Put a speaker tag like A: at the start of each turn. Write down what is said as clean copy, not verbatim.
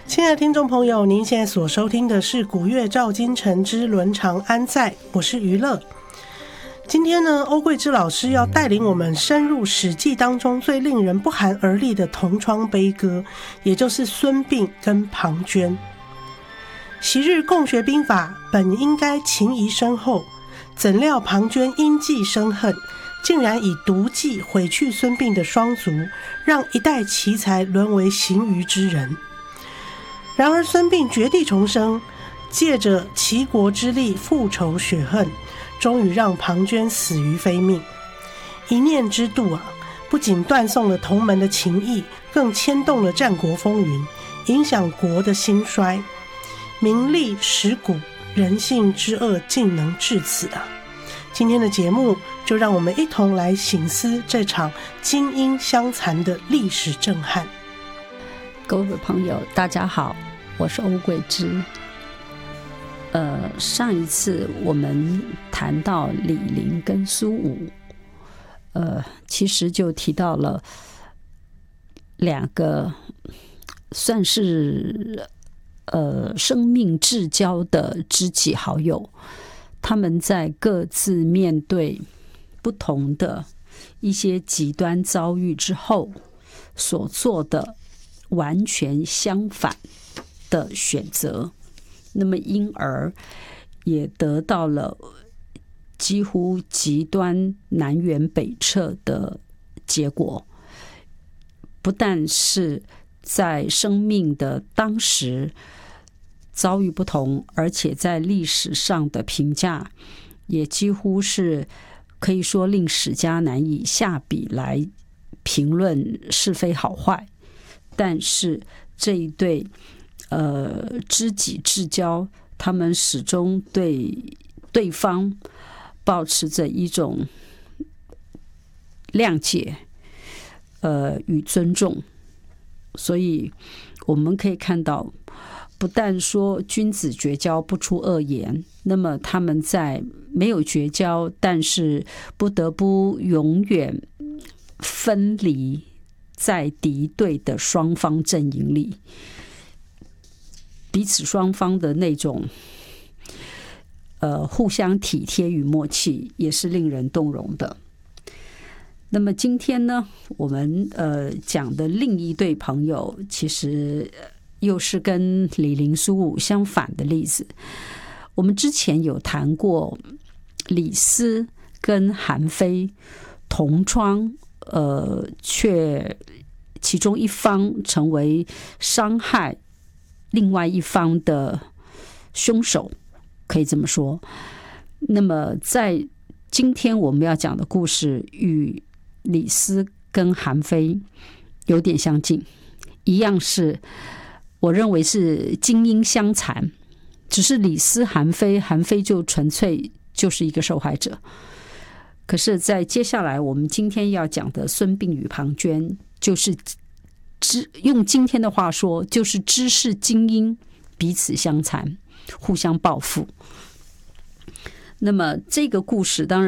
A: 亲爱的听众朋友，您现在所收听的是古乐照今晨之伦常安在，我是于乐。今天呢，欧桂芝老师要带领我们深入史记当中最令人不寒而栗的同窗悲歌，也就是孙膑跟庞涓。昔日共学兵法，本应该情谊深厚，怎料庞涓因计生恨，竟然以毒计毁去孙膑的双足，让一代奇才沦为行余之人。然而孙膑绝地重生，借着齐国之力复仇雪恨，终于让庞涓死于非命。一念之妒啊，不仅断送了同门的情谊，更牵动了战国风云，影响国的兴衰。名利蚀骨，人性之恶竟能至此啊！今天的节目就让我们一同来省思这场精英相残的历史震撼。
B: 各位朋友大家好，我是欧桂芝。上一次我们谈到李陵跟苏武，其实就提到了两个算是生命至交的知己好友，他们在各自面对不同的一些极端遭遇之后所做的完全相反的选择，那么因而也得到了几乎极端南辕北辙的结果。不但是在生命的当时遭遇不同，而且在历史上的评价也几乎是可以说令史家难以下笔来评论是非好坏。但是这一对知己至交，他们始终对对方保持着一种谅解与尊重。所以我们可以看到，不但说君子绝交不出恶言，那么他们在没有绝交，但是不得不永远分离在敌对的双方阵营里，彼此双方的那种互相体贴与默契也是令人动容的。那么今天呢，我们讲的另一对朋友，其实又是跟李陵苏武相反的例子。我们之前有谈过李斯跟韩非同窗，却其中一方成为伤害另外一方的凶手，可以这么说。那么在今天我们要讲的故事与李斯跟韩非有点相近，一样是我认为是精英相残，只是李斯韩非就纯粹就是一个受害者。可是在接下来我们今天要讲的孙膑与庞涓，就是用今天的话说，就是知识精英彼此相残，互相报复。那么这个故事当然